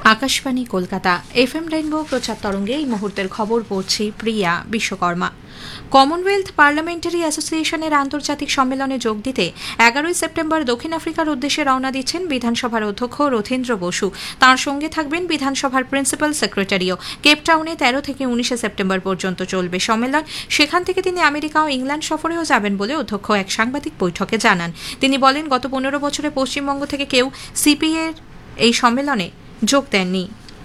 Akashvani Kolkata FM rainbow প্রচার তরঙ্গে এই মুহূর্তের খবর পড়ছি প্রিয়া বিশ্বকর্মা। কমনওয়েলথ পার্লামেন্টারি অ্যাসোসিয়েশনের আন্তর্জাতিক সম্মেলনে যোগ দিতে 11 সেপ্টেম্বর দক্ষিণ আফ্রিকার উদ্দেশ্যে রওনা দিচ্ছেন বিধানসভার অধ্যক্ষ রথীন্দ্র বসু। তাঁর সঙ্গে থাকবেন বিধানসভার প্রিন্সিপাল সেক্রেটারিও। কেপটাউনে 13 থেকে 19 সেপ্টেম্বর পর্যন্ত চলবে সম্মেলন। সেখান থেকে তিনি আমেরিকা ও ইংল্যান্ড সফরেও যাবেন বলে অধ্যক্ষ এক সাংবাদিক বৈঠকে জানান। তিনি বলেন, গত 15 বছরে পশ্চিমবঙ্গ থেকে কেউ সিপিএর এই সম্মেলনে যোগ দেননি।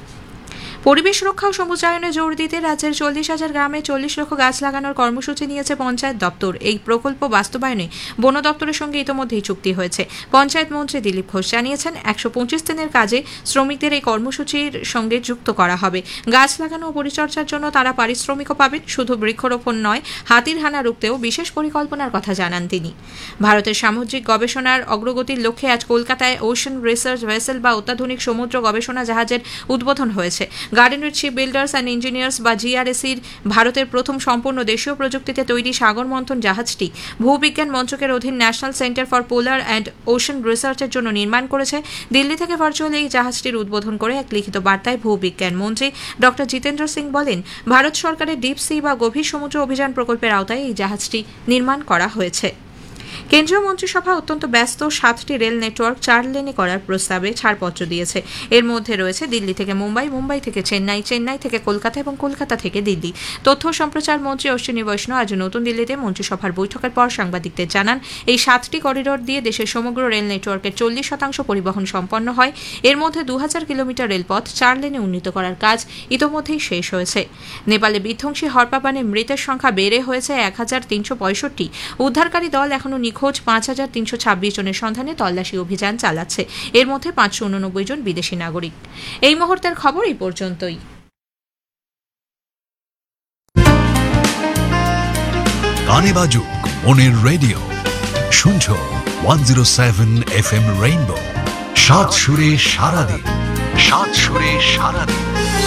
পরিবেশ রক্ষা ও সবুজায়নে জোর দিতে রাজ্যের 40,000 গ্রামে 40 লক্ষ গাছ লাগানোর কর্মসূচি নিয়েছে পঞ্চায়েত দপ্তর। এই প্রকল্প বাস্তবায়নে বন দপ্তরের সঙ্গে ইতোমধ্যেই চুক্তি হয়েছে। পঞ্চায়েত মন্ত্রী দিলীপ ঘোষ জানিয়েছেন, 125 দিনের কাজে শ্রমিকদের এই কর্মসূচির সঙ্গে যুক্ত করা হবে। গাছ লাগানো ও পরিচর্যার জন্য তারা পারিশ্রমিকও পাবেন। শুধু বৃক্ষরোপণ নয়, হাতির হানা রুখতেও বিশেষ পরিকল্পনার কথা জানান তিনি। ভারতের সামুদ্রিক গবেষণার অগ্রগতির লক্ষ্যে আজ কলকাতায় ওশান রিসার্চ ভেসেল বা অত্যাধুনিক সমুদ্র গবেষণা জাহাজের উদ্বোধন হয়েছে। Garden Reach ship builders and engineers বা জিআরএসির ভারতের প্রথম সম্পূর্ণ দেশীয় প্রযুক্তিতে তৈরি সাগর মন্থন জাহাজটি ভূবিজ্ঞান মন্ত্রকের অধীন national centre for polar and ocean রিসার্চের জন্য নির্মাণ করেছে। দিল্লি থেকে ভার্চুয়ালি এই জাহাজটির উদ্বোধন করে এক লিখিত বার্তায় ভূবিজ্ঞান মন্ত্রী ড জিতেন্দ্র সিং বলেন, ভারত সরকারের ডিপ সি বা গভীর সমুদ্র অভিযান প্রকল্পের আওতায় এই জাহাজটি নির্মাণ করা হয়েছে। কেন্দ্রীয় মন্ত্রিসভা অত্যন্ত ব্যস্ত 7টি রেল নেটওয়ার্ক 4 লেনে করার প্রস্তাবে ছাড়পত্র দিয়েছে। এর মধ্যে রয়েছে দিল্লি থেকে মুম্বাই, মুম্বাই থেকে চেন্নাই, চেন্নাই থেকে কলকাতা এবং কলকাতা থেকে দিল্লি। তথ্য সম্প্রচার মন্ত্রী অশ্বিনী বৈষ্ণব আজ নতুন দিল্লিতে মন্ত্রিসভার বৈঠকের পর সাংবাদিকদের জানান, এই 7টি করিডোর দিয়ে দেশের সমগ্র রেল নেটওয়ার্কের 40% পরিবহন সম্পন্ন হয়। এর মধ্যে 2000 কিলোমিটার রেলপথ 4 লেনে উন্নীত করার কাজ ইতোমধ্যেই শেষ হয়েছে। নেপালে বিধ্বংসী হরপাবানে মৃতের সংখ্যা বেড়ে হয়েছে 1365। উদ্ধারকারী দল এখনও নিখোঁজ 5326 জনের সন্ধানে তল্লাশি অভিযান চালাচ্ছে। এর মধ্যে 589 জন বিদেশি নাগরিক। এই মুহূর্তের খবর এই পর্যন্তই। গানে বাজুক মনের রেডিও, শুনছো 107 FM রেইনবো। সাত সুরে সারাদিন, সাত সুরে সারাদিন।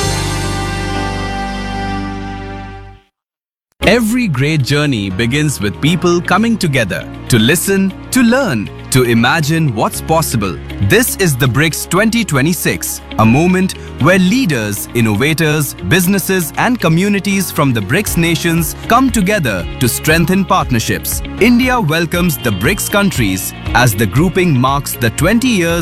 Every great journey begins with people coming together to listen, to learn, to imagine what's possible. This is the BRICS 2026, a moment where leaders, innovators, businesses and communities from the BRICS nations come together to strengthen partnerships. India welcomes the BRICS countries as the grouping marks the 20 years